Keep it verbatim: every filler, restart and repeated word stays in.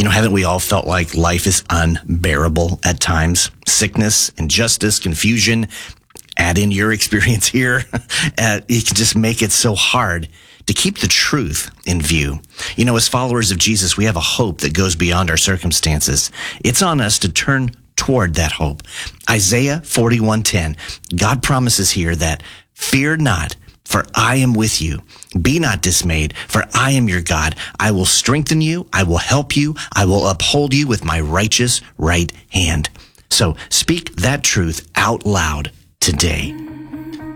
You know, haven't we all felt like life is unbearable at times? Sickness, injustice, confusion, add in your experience here. uh, it can just make it so hard to keep the truth in view. You know, as followers of Jesus, we have a hope that goes beyond our circumstances. It's on us to turn toward that hope. Isaiah forty-one ten, God promises here that, fear not, for I am with you. Be not dismayed, for I am your God. I will strengthen you. I will help you. I will uphold you with my righteous right hand. So speak that truth out loud today.